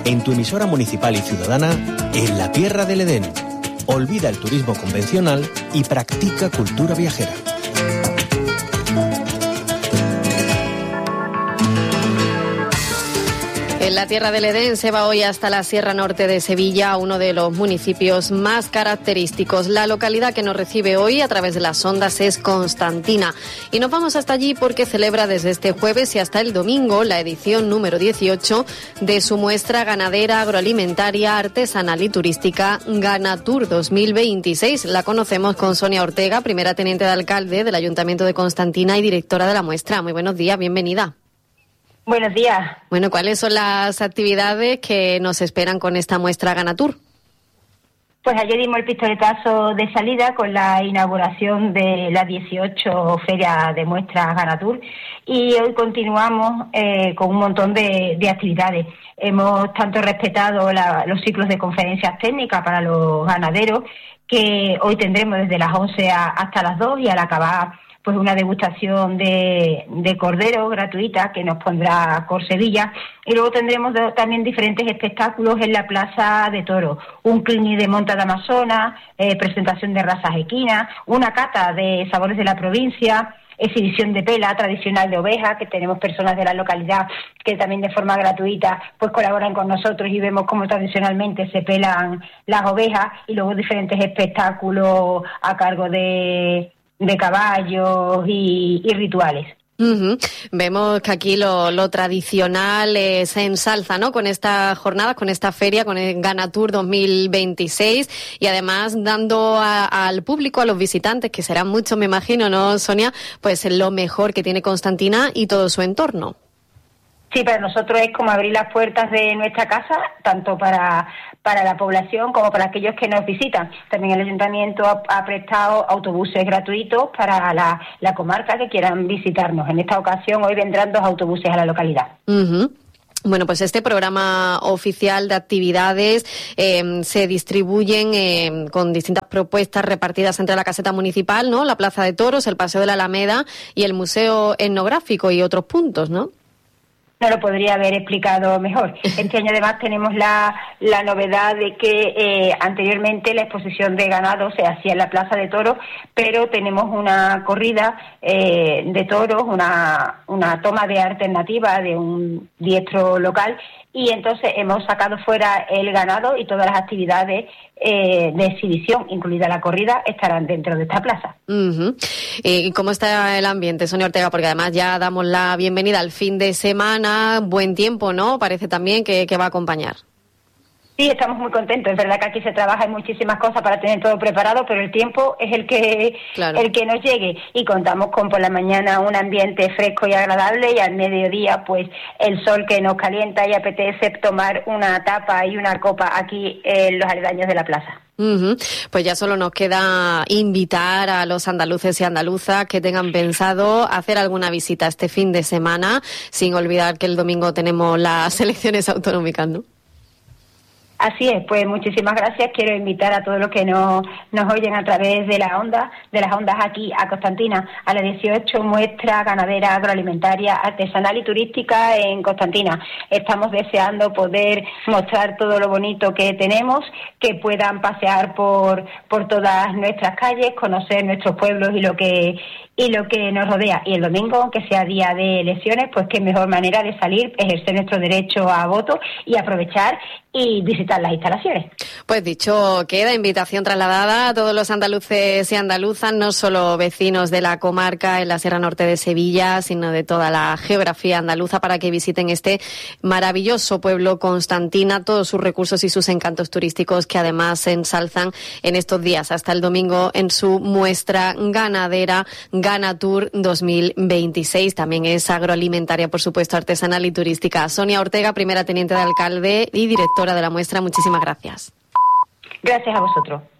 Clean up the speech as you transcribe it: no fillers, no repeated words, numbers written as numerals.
en tu emisora municipal y ciudadana, En la Tierra del Edén. Olvida el turismo convencional y practica cultura viajera. En la Tierra del Edén se va hoy hasta la Sierra Norte de Sevilla, uno de los municipios más característicos. La localidad que nos recibe hoy a través de las ondas es Constantina. Y nos vamos hasta allí porque celebra desde este jueves y hasta el domingo la edición número 18 de su muestra ganadera, agroalimentaria, artesanal y turística Ganatur 2026. La conocemos con Sonia Ortega, primera teniente de alcalde del Ayuntamiento de Constantina y directora de la muestra. Muy buenos días, bienvenida. Buenos días. Bueno, ¿cuáles son las actividades que nos esperan con esta muestra Ganatur? Pues ayer dimos el pistoletazo de salida con la inauguración de la 18 Feria de Muestras Ganatur y hoy continuamos con un montón de actividades. Hemos tanto respetado los ciclos de conferencias técnicas para los ganaderos que hoy tendremos desde las 11 hasta las 2 y al acabar pues una degustación de cordero gratuita que nos pondrá Cor Sevilla, y luego tendremos también diferentes espectáculos en la Plaza de Toros, un clinic de monta de Amazonas, presentación de razas equinas, una cata de sabores de la provincia, exhibición de pela tradicional de oveja, que tenemos personas de la localidad que también de forma gratuita pues colaboran con nosotros y vemos cómo tradicionalmente se pelan las ovejas, y luego diferentes espectáculos a cargo de caballos y rituales. Uh-huh. Vemos que aquí lo tradicional se ensalza, ¿no? Con estas jornadas, con esta feria, con el Ganatur 2026 y además dando al público, a los visitantes, que serán muchos, me imagino, ¿no, Sonia? Pues lo mejor que tiene Constantina y todo su entorno. Sí, para nosotros es como abrir las puertas de nuestra casa, tanto para la población como para aquellos que nos visitan. También el Ayuntamiento ha prestado autobuses gratuitos para la comarca que quieran visitarnos. En esta ocasión, hoy vendrán 2 autobuses a la localidad. Uh-huh. Bueno, pues este programa oficial de actividades se distribuyen con distintas propuestas repartidas entre la caseta municipal, ¿no? La Plaza de Toros, el Paseo de la Alameda y el Museo Etnográfico y otros puntos, ¿no? No lo podría haber explicado mejor. Este año además tenemos la novedad de que anteriormente la exposición de ganado se hacía en la Plaza de Toros, pero tenemos una corrida de toros, una toma de alternativa de un diestro local, y entonces hemos sacado fuera el ganado y todas las actividades de exhibición, incluida la corrida, estarán dentro de esta plaza. Uh-huh. ¿Y cómo está el ambiente, Sonia Ortega? Porque además ya damos la bienvenida al fin de semana, buen tiempo, ¿no? Parece también que va a acompañar. Sí, estamos muy contentos. Es verdad que aquí se trabaja en muchísimas cosas para tener todo preparado, pero el tiempo es el que nos llegue, y contamos con por la mañana un ambiente fresco y agradable, y al mediodía pues el sol que nos calienta y apetece tomar una tapa y una copa aquí en los aledaños de la plaza. Uh-huh. Pues ya solo nos queda invitar a los andaluces y andaluzas que tengan pensado hacer alguna visita este fin de semana, sin olvidar que el domingo tenemos las elecciones autonómicas, ¿no? Así es, pues muchísimas gracias. Quiero invitar a todos los que nos oyen a través de las ondas aquí a Constantina, a la 18 muestra ganadera, agroalimentaria, artesanal y turística en Constantina. Estamos deseando poder mostrar todo lo bonito que tenemos, que puedan pasear por todas nuestras calles, conocer nuestros pueblos y lo que nos rodea. Y el domingo, aunque sea día de elecciones, pues qué mejor manera de salir, ejercer nuestro derecho a voto y aprovechar y visitar las instalaciones. Pues dicho queda, invitación trasladada a todos los andaluces y andaluzas, no solo vecinos de la comarca en la Sierra Norte de Sevilla, sino de toda la geografía andaluza, para que visiten este maravilloso pueblo Constantina, todos sus recursos y sus encantos turísticos, que además se ensalzan en estos días hasta el domingo en su muestra ganadera Ganatur 2026. También es agroalimentaria, por supuesto, artesanal y turística. Sonia Ortega, primera teniente de alcalde y directora de la muestra, muchísimas gracias. Gracias a vosotros.